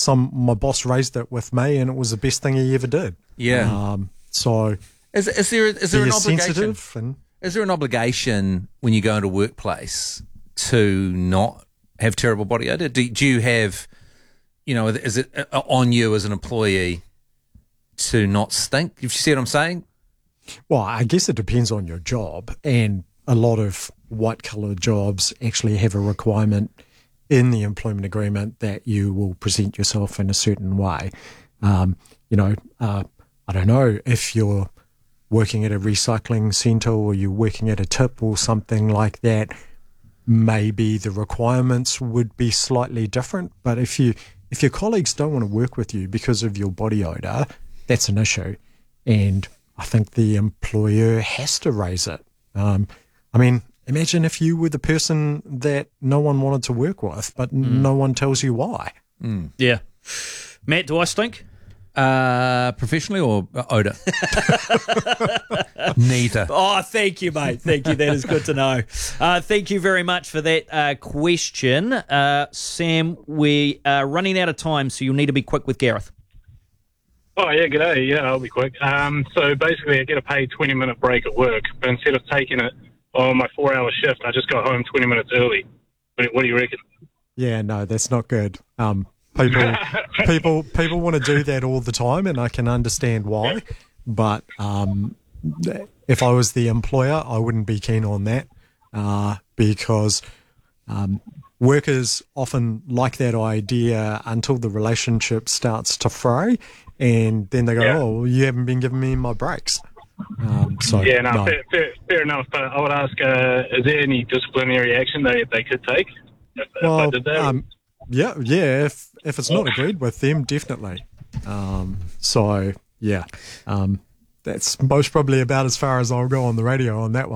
my boss raised it with me, and it was the best thing he ever did. Yeah. So is there an obligation? Sensitive Is there an obligation when you go into a workplace to not have terrible body odor? Do you have, is it on you as an employee to not stink? If you see what I'm saying? Well, I guess it depends on your job, and a lot of white-collar jobs actually have a requirement in the employment agreement that you will present yourself in a certain way. I don't know if you're working at a recycling centre or you're working at a tip or something like that, maybe the requirements would be slightly different. But if your colleagues don't want to work with you because of your body odour, that's an issue. And I think the employer has to raise it. Imagine if you were the person that no one wanted to work with, but no one tells you why. Yeah. Matt, do I stink? Professionally or odour? Neither. Oh, thank you, mate. Thank you. That is good to know. Thank you very much for that question. Sam, we are running out of time, so you'll need to be quick with Gareth. Oh, yeah, g'day. Yeah, I'll be quick. So basically I get a paid 20-minute break at work, but instead of taking it on my 4-hour shift, I just got home 20 minutes early. What do you reckon? Yeah, no, that's not good. People want to do that all the time, and I can understand why. But if I was the employer, I wouldn't be keen on that because workers often like that idea until the relationship starts to fray, and then they go, "Oh, well, you haven't been giving me my breaks." No. Fair enough. But I would ask, is there any disciplinary action they could take if I did that? Yeah. If it's not agreed with them, definitely. That's most probably about as far as I'll go on the radio on that one.